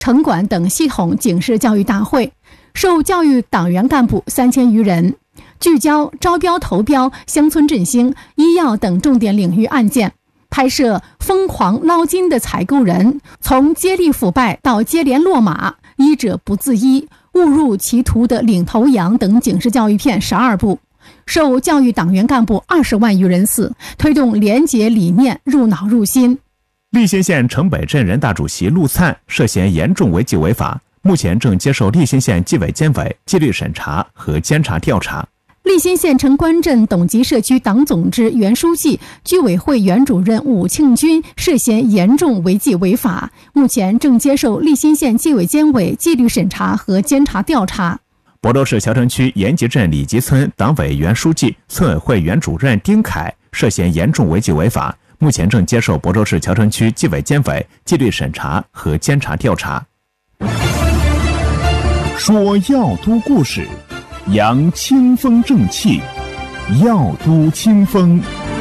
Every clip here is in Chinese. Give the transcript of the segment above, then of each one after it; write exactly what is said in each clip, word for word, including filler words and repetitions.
城管等系统警示教育大会，受教育党员干部三千余人，聚焦招标投标、乡村振兴、医药等重点领域案件，拍摄疯狂捞金的采购人，从接力腐败到接连落马，医者不自医，误入歧途的领头羊等警示教育片十二部，受教育党员干部二十万余人次，推动廉洁理念入脑入心。 立新县城北镇人大主席陆灿涉嫌严重违纪违法，目前正接受立新县纪委监委纪律审查和监察调查。 立新县城关镇董集社区党总支原书记、居委会原主任武庆军涉嫌严重违纪违法，目前正接受立新县纪委监委纪律审查和监察调查。 亳州市谯城区延吉镇李集村党委原书记、村委会原主任丁凯涉嫌严重违纪违法，目前正接受亳州市谯城区纪委监委纪律审查和监察调查。 说药都故事，扬清风正气，药都清风。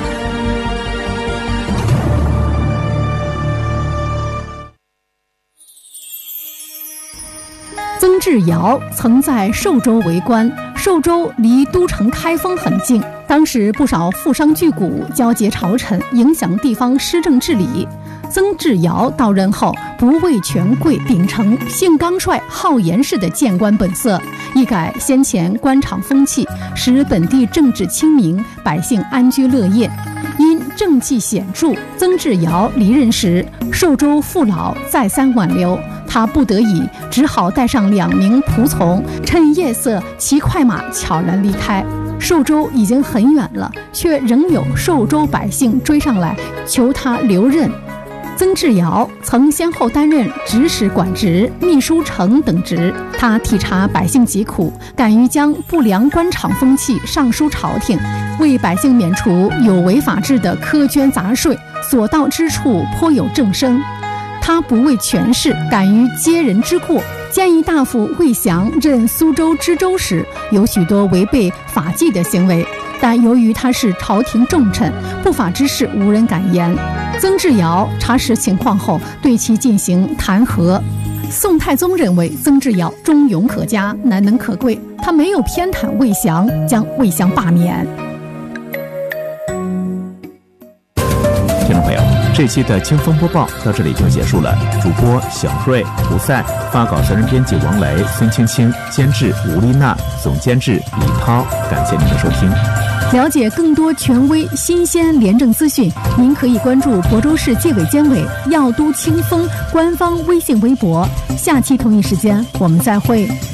曾志尧曾在寿州为官，寿州离都城开封很近，当时不少富商巨贾交结朝臣，影响地方施政治理。曾志尧到任后，不畏权贵，秉承性刚率、好言式的谏官本色，一改先前官场风气，使本地政治清明，百姓安居乐业。因政绩显著，曾志尧离任时，寿州父老再三挽留，他不得已只好带上两名仆从，趁夜色骑快马悄然离开。寿州已经很远了，却仍有寿州百姓追上来求他留任。曾志尧曾先后担任指使管职、秘书丞等职，他体察百姓疾苦，敢于将不良官场风气上书朝廷，为百姓免除有违法制的苛捐杂税，所到之处颇有正声。他不畏权势，敢于揭人之过。建议大夫魏祥任苏州知州时，有许多违背法纪的行为，但由于他是朝廷重臣，不法之事无人敢言。曾志尧查实情况后，对其进行弹劾。宋太宗认为曾志尧忠勇可嘉，难能可贵，他没有偏袒魏祥，将魏祥罢免。 听众朋友，这期的清风播报到这里就结束了。主播小瑞、胡赛，发稿责任编辑王雷、孙青青，监制吴丽娜，总监制李涛。感谢您的收听。 了解更多权威、新鲜、廉政资讯，您可以关注亳州市纪委监委药都清风官方微信微博。下期同一时间我们再会。